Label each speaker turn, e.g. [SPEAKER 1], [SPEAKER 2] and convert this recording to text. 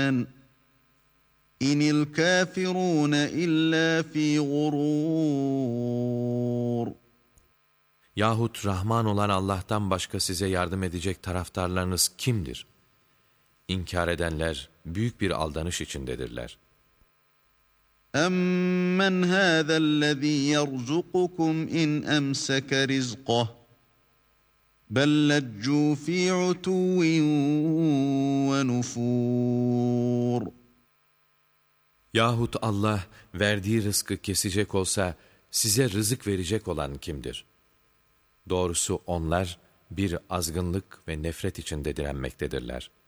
[SPEAKER 1] الرحمن إن الكافرون إلا في غرور.
[SPEAKER 2] Yahut Rahman olan Allah'tan başka size yardım edecek taraftarlarınız kimdir? İnkar edenler büyük bir aldanış içindedirler.
[SPEAKER 1] أَمَّنْ هَذَا الَّذ۪ي يَرْزُقُكُمْ اِنْ أَمْسَكَ رِزْقَهُ بَلْ لَجُّوا ف۪ي عُتُوٍّ وَنُفُورٍ.
[SPEAKER 2] Yahut Allah verdiği rızkı kesecek olsa size rızık verecek olan kimdir? Doğrusu onlar bir azgınlık ve nefret içinde direnmektedirler.